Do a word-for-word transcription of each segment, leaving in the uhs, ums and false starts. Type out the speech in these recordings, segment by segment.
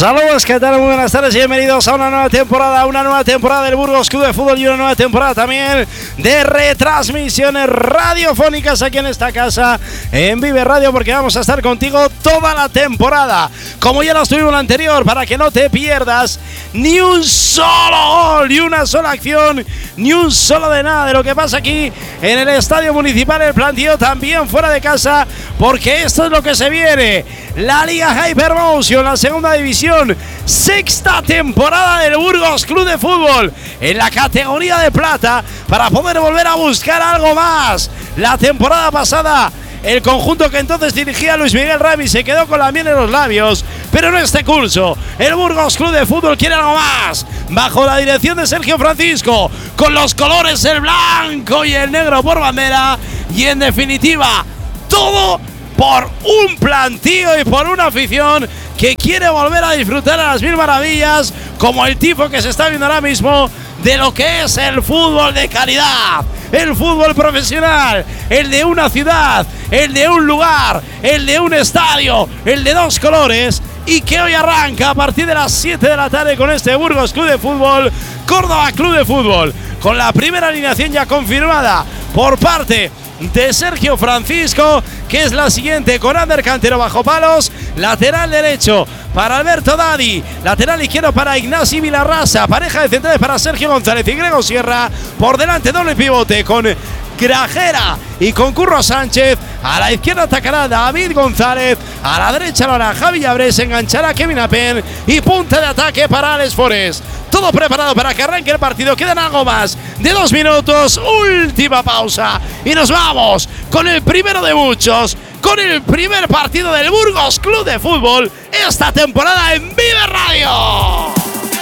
Saludos, ¿qué tal? Muy buenas tardes y bienvenidos a una nueva temporada, una nueva temporada del Burgos Club de Fútbol y una nueva temporada también de retransmisiones radiofónicas aquí en esta casa, en Vive Radio, porque vamos a estar contigo toda la temporada, como ya lo estuvimos en la anterior, para que no te pierdas ni un solo gol, ni una sola acción, ni un solo de nada de lo que pasa aquí en el Estadio Municipal El Plantío, también fuera de casa, porque esto es lo que se viene, la Liga Hypermotion, la segunda división, sexta temporada del Burgos Club de Fútbol en la categoría de plata, para poder volver a buscar algo más. La temporada pasada el conjunto que entonces dirigía Luis Miguel Rami se quedó con la miel en los labios, pero en este curso el Burgos Club de Fútbol quiere algo más, bajo la dirección de Sergio Francisco, con los colores el blanco y el negro por bandera, y en definitiva todo por un plantío y por una afición que quiere volver a disfrutar a las mil maravillas, como el tipo que se está viendo ahora mismo, de lo que es el fútbol de calidad, el fútbol profesional, el de una ciudad, el de un lugar, el de un estadio, el de dos colores, y que hoy arranca a partir de las siete de la tarde con este Burgos Club de Fútbol, Córdoba Club de Fútbol, con la primera alineación ya confirmada por parte de Sergio Francisco, que es la siguiente, con Ander Cantero bajo palos, lateral derecho para Alberto Dadi, lateral izquierdo para Ignasi Vilarrasa, pareja de centrales para Sergio González y Grego Sierra, por delante doble pivote con Grajera y con Curro Sánchez, a la izquierda atacará David González, a la derecha lo hará Javi Llabres, enganchará Kevin Apen y punta de ataque para Alex Forest. Todo preparado para que arranque el partido, quedan algo más de dos minutos, última pausa y nos vamos con el primero de muchos, con el primer partido del Burgos Club de Fútbol esta temporada en Vive Radio.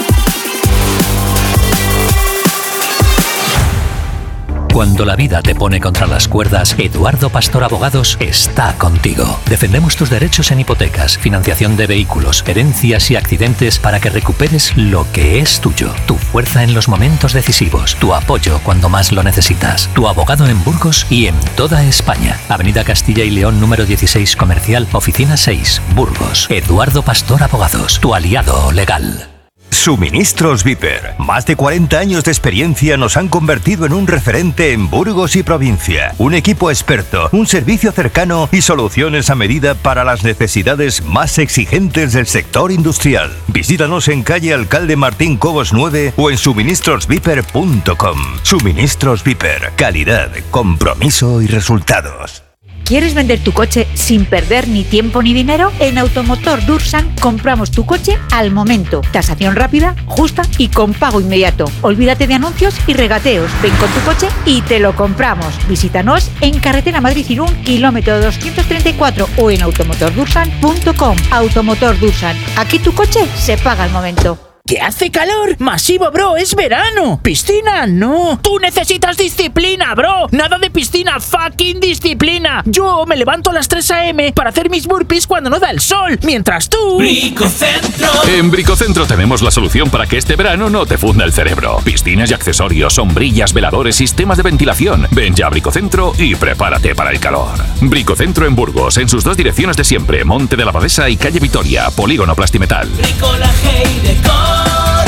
Cuando la vida te pone contra las cuerdas, Eduardo Pastor Abogados está contigo. Defendemos tus derechos en hipotecas, financiación de vehículos, herencias y accidentes para que recuperes lo que es tuyo. Tu fuerza en los momentos decisivos, tu apoyo cuando más lo necesitas. Tu abogado en Burgos y en toda España. Avenida Castilla y León número dieciséis Comercial, Oficina seis, Burgos. Eduardo Pastor Abogados, tu aliado legal. Suministros Viper. Más de cuarenta años de experiencia nos han convertido en un referente en Burgos y provincia. Un equipo experto, un servicio cercano y soluciones a medida para las necesidades más exigentes del sector industrial. Visítanos en calle Alcalde Martín Cobos nueve o en suministros viper punto com. Suministros Viper. Calidad, compromiso y resultados. ¿Quieres vender tu coche sin perder ni tiempo ni dinero? En Automotor Dursan compramos tu coche al momento. Tasación rápida, justa y con pago inmediato. Olvídate de anuncios y regateos. Ven con tu coche y te lo compramos. Visítanos en Carretera Madrid-Irún, kilómetro doscientos treinta y cuatro o en automotor dursan punto com. Automotor Dursan. Aquí tu coche se paga al momento. ¿Que hace calor? ¡Masivo, bro! ¡Es verano! ¡Piscina! ¡No! ¡Tú necesitas disciplina, bro! ¡Nada de piscina! ¡Fucking disciplina! Yo me levanto a las tres a eme para hacer mis burpees cuando no da el sol, mientras tú... Bricocentro. En Bricocentro tenemos la solución para que este verano no te funda el cerebro. Piscinas y accesorios, sombrillas, veladores, sistemas de ventilación. Ven ya a Bricocentro y prepárate para el calor. Bricocentro en Burgos, en sus dos direcciones de siempre, Monte de la Abadesa y Calle Vitoria, Polígono Plastimetal. Bricolaje y decoración.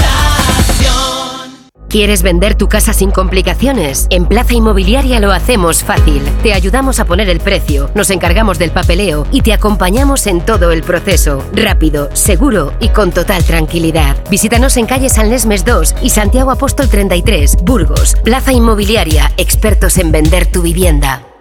¿Quieres vender tu casa sin complicaciones? En Plaza Inmobiliaria lo hacemos fácil. Te ayudamos a poner el precio, nos encargamos del papeleo y te acompañamos en todo el proceso. Rápido, seguro y con total tranquilidad. Visítanos en calle San Lesmes dos y Santiago Apóstol treinta y tres, Burgos. Plaza Inmobiliaria, expertos en vender tu vivienda.